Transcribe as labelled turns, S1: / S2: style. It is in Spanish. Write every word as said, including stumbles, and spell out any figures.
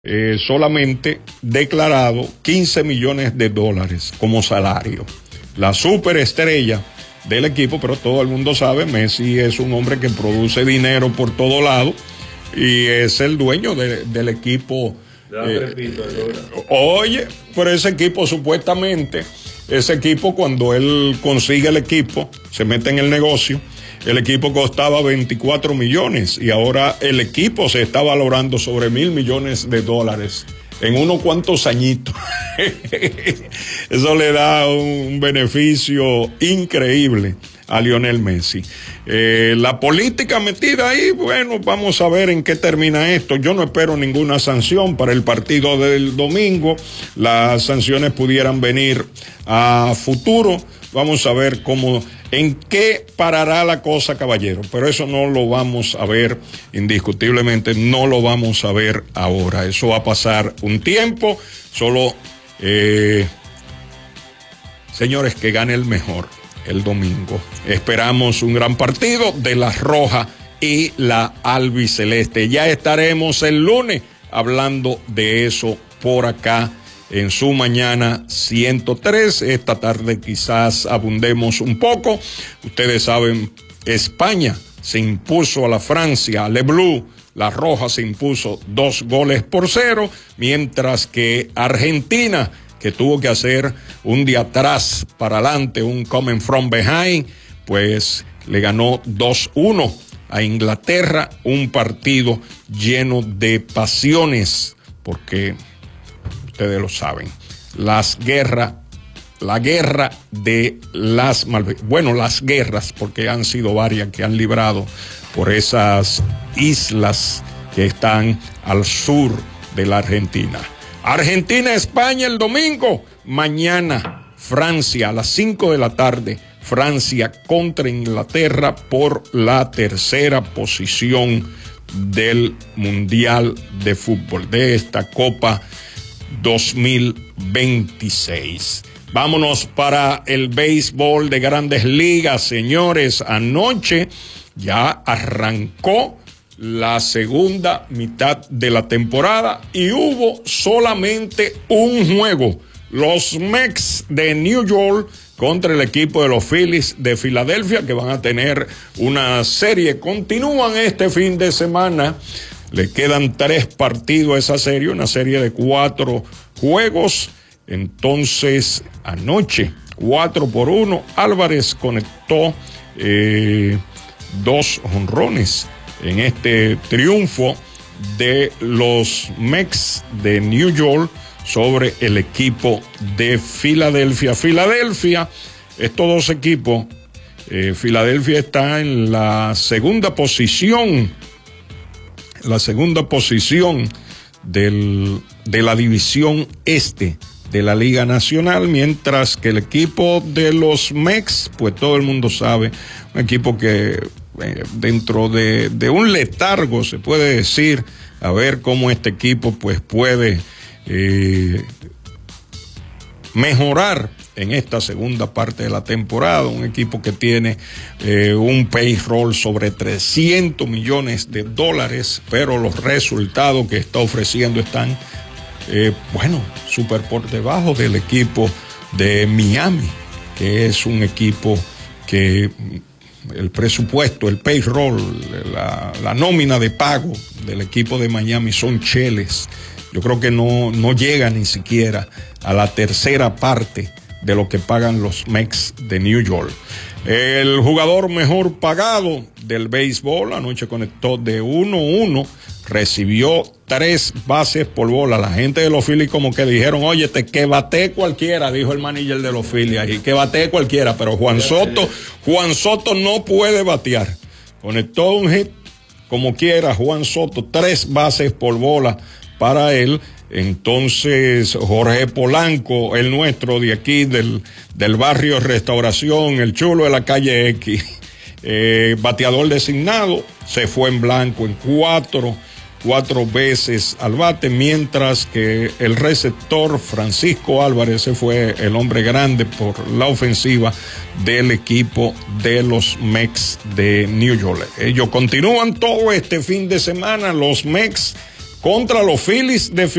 S1: eh, solamente declarado quince millones de dólares como salario. La superestrella del equipo, pero todo el mundo sabe, Messi es un hombre que produce dinero por todo lado y es el dueño de, del equipo. Eh, oye, pero ese equipo supuestamente, ese equipo cuando él consigue el equipo, se mete en el negocio, el equipo costaba veinticuatro millones y ahora el equipo se está valorando sobre mil millones de dólares en unos cuantos añitos. Eso le da un beneficio increíble a Lionel Messi. Eh, la política metida ahí, bueno, vamos a ver en qué termina esto. Yo no espero ninguna sanción para el partido del domingo. Las sanciones pudieran venir a futuro. Vamos a ver cómo, en qué parará la cosa, caballero. Pero eso no lo vamos a ver, indiscutiblemente, no lo vamos a ver ahora. Eso va a pasar un tiempo. Solo, eh, señores, que gane el mejor el domingo. Esperamos un gran partido de la roja y la albiceleste. Ya estaremos el lunes hablando de eso por acá en su mañana ciento tres. Esta tarde quizás abundemos un poco. Ustedes saben, España se impuso a la Francia, Le Bleu. La roja se impuso dos goles por cero, mientras que Argentina, que tuvo que hacer un día atrás para adelante, un coming from behind, pues le ganó dos uno a Inglaterra, un partido lleno de pasiones, porque ustedes lo saben, las guerras, la guerra de las Malvinas, bueno, las guerras, porque han sido varias que han librado por esas islas que están al sur de la Argentina. Argentina-España el domingo, mañana Francia a las cinco de la tarde, Francia contra Inglaterra por la tercera posición del Mundial de Fútbol, de esta Copa dos mil veintiséis. Vámonos para el béisbol de Grandes Ligas, señores. Anoche ya arrancó la segunda mitad de la temporada y hubo solamente un juego. Los Mets de New York contra el equipo de los Phillies de Filadelfia, que van a tener una serie. Continúan este fin de semana. Le quedan tres partidos a esa serie, una serie de cuatro juegos. Entonces, anoche, cuatro por uno, Álvarez conectó eh, dos jonrones en este triunfo de los Mets de New York sobre el equipo de Filadelfia. Filadelfia, estos dos equipos, eh, Filadelfia está en la segunda posición, la segunda posición del, de la división este de la Liga Nacional, mientras que el equipo de los Mets, pues todo el mundo sabe, un equipo que eh, dentro de, de un letargo, se puede decir, a ver cómo este equipo pues puede eh, mejorar en esta segunda parte de la temporada. Un equipo que tiene eh, un payroll sobre trescientos millones de dólares, pero los resultados que está ofreciendo están Eh, bueno, súper por debajo del equipo de Miami, que es un equipo que el presupuesto, el payroll, la, la nómina de pago del equipo de Miami son cheles. Yo creo que no, no llega ni siquiera a la tercera parte de lo que pagan los Mets de New York. El jugador mejor pagado del béisbol anoche conectó de uno uno, recibió tres bases por bola. La gente de los Phillies como que dijeron, oye, te que bate cualquiera, dijo el manager de los Phillies ahí, que bate cualquiera, pero Juan Soto, Juan Soto no puede batear. Conectó un hit como quiera, Juan Soto, tres bases por bola para él. Entonces, Jorge Polanco, el nuestro de aquí, del, del barrio Restauración, el chulo de la calle X, eh, bateador designado, se fue en blanco en cuatro, cuatro veces al bate, mientras que el receptor Francisco Álvarez se fue el hombre grande por la ofensiva del equipo de los Mets de New York. Ellos continúan todo este fin de semana, los Mets contra los Phillies de